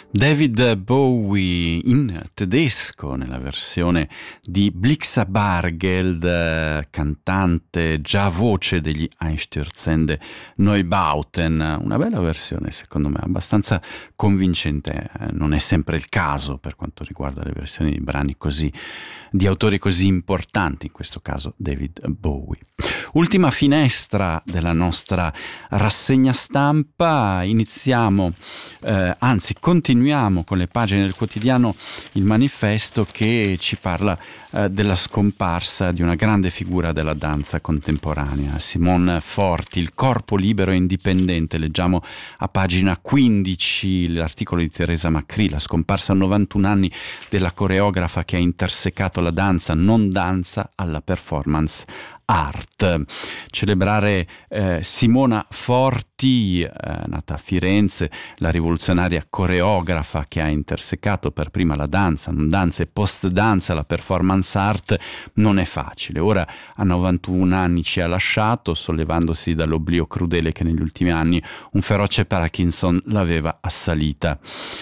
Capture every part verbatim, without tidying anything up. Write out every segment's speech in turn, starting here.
David Bowie in tedesco nella versione di Blixa Bargeld, cantante già voce degli Einstürzende Neubauten. Una bella versione, secondo me, abbastanza convincente. Non è sempre il caso per quanto riguarda le versioni di brani così, di autori così importanti, in questo caso David Bowie. Ultima finestra della nostra rassegna stampa, iniziamo, eh, anzi continuiamo con le pagine del quotidiano Il Manifesto, che ci parla eh, della scomparsa di una grande figura della danza contemporanea, Simone Forti, il corpo libero e indipendente. Leggiamo a pagina quindici l'articolo di Teresa Macri, la scomparsa a novantuno anni della coreografa che ha intersecato la danza non danza alla performance art. Celebrare eh, Simona Forti, eh, nata a Firenze, la rivoluzionaria coreografa che ha intersecato per prima la danza, non danza e post danza, la performance art, non è facile. Ora a novantuno anni ci ha lasciato, sollevandosi dall'oblio crudele che negli ultimi anni un feroce Parkinson l'aveva assalita.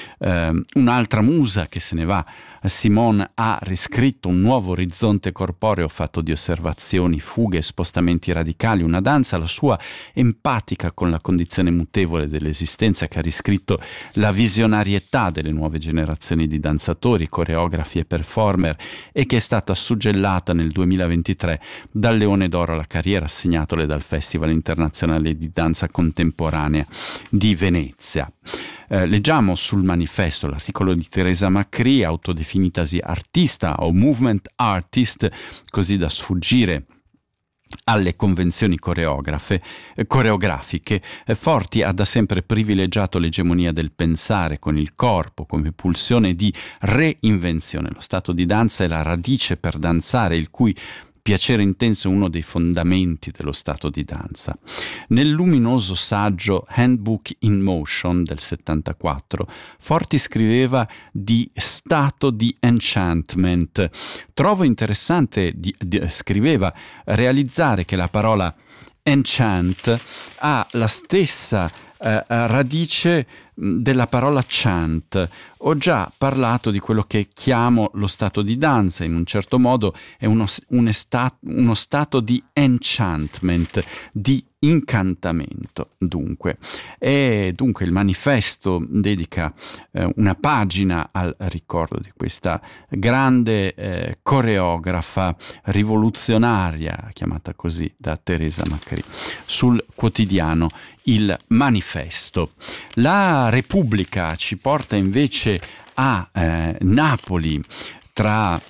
Eh, un'altra musa che se ne va, Simone, ha riscritto un nuovo orizzonte corporeo fatto di osservazioni, fughe e spostamenti radicali, una danza, la sua empatica con la condizione mutevole dell'esistenza, che ha riscritto la visionarietà delle nuove generazioni di danzatori, coreografi e performer, e che è stata suggellata nel duemilaventitré dal Leone d'Oro alla carriera, assegnatole dal Festival Internazionale di Danza Contemporanea di Venezia. Eh, leggiamo sul Manifesto l'articolo di Teresa Macri, autodefinitasi artista o movement artist, così da sfuggire alle convenzioni coreografe, eh, coreografiche. eh, Forti ha da sempre privilegiato l'egemonia del pensare con il corpo come pulsione di reinvenzione. Lo stato di danza è la radice per danzare, il cui piacere intenso è uno dei fondamenti dello stato di danza. Nel luminoso saggio Handbook in Motion del settantaquattro, Forti scriveva di stato di enchantment. Trovo interessante, di, di, scriveva, realizzare che la parola enchant ha la stessa eh, radice della parola chant. Ho già parlato di quello che chiamo lo stato di danza, in un certo modo è uno, un esta, uno stato di enchantment, di incantamento. Dunque, e dunque il Manifesto dedica eh, una pagina al ricordo di questa grande eh, coreografa rivoluzionaria, chiamata così da Teresa Macri, sul quotidiano Il Manifesto. La Repubblica ci porta invece a eh, Napoli, tra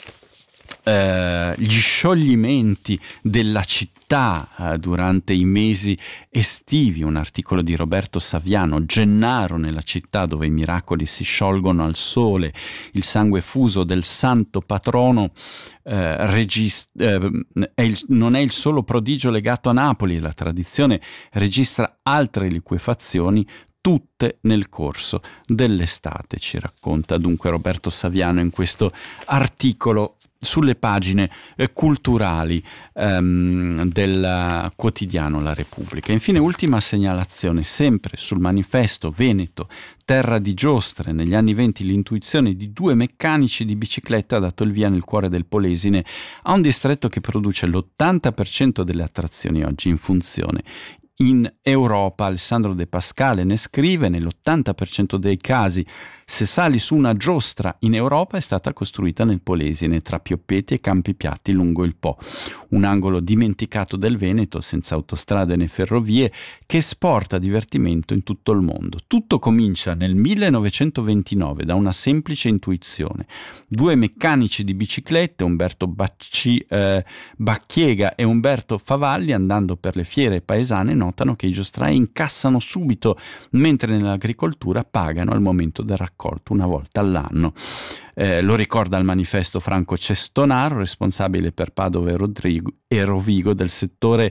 eh, gli scioglimenti della città eh, durante i mesi estivi. Un articolo di Roberto Saviano, Gennaro nella città dove i miracoli si sciolgono al sole, il sangue fuso del santo patrono eh, regist- eh, è il, non è il solo prodigio legato a Napoli, la tradizione registra altre liquefazioni tutte nel corso dell'estate, ci racconta dunque Roberto Saviano in questo articolo sulle pagine eh, culturali ehm, del quotidiano La Repubblica. Infine, ultima segnalazione, sempre sul Manifesto, Veneto, terra di giostre. Negli anni venti l'intuizione di due meccanici di bicicletta ha dato il via nel cuore del Polesine a un distretto che produce l'ottanta per cento delle attrazioni oggi in funzione. In Europa, Alessandro De Pascale ne scrive, nell'ottanta per cento dei casi, se sali su una giostra in Europa è stata costruita nel Polesine, tra Pioppeti e Campi Piatti lungo il Po, un angolo dimenticato del Veneto, senza autostrade né ferrovie, che esporta divertimento in tutto il mondo. Tutto comincia nel millenovecentoventinove da una semplice intuizione. Due meccanici di biciclette, Umberto Bacci, eh, Bacchiega e Umberto Favalli, andando per le fiere paesane, notano che i giostrai incassano subito, mentre nell'agricoltura pagano al momento del raccolto una volta all'anno. Eh, lo ricorda al Manifesto Franco Cestonaro, responsabile per Padova e, Rodrigo, e Rovigo del settore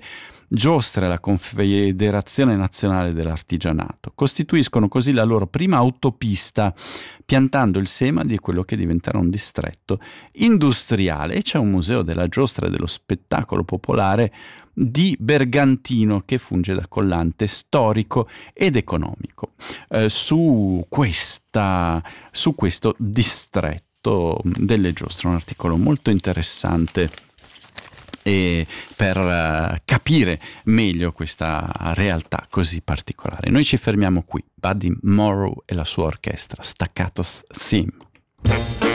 giostre e la Confederazione Nazionale dell'Artigianato. Costituiscono così la loro prima autopista, piantando il seme di quello che diventerà un distretto industriale. E c'è un museo della giostra e dello spettacolo popolare di Bergantino che funge da collante storico ed economico eh, su, questa, su questo distretto delle giostre. Un articolo molto interessante e per uh, capire meglio questa realtà così particolare. Noi ci fermiamo qui. Buddy Morrow e la sua orchestra, Staccato Theme.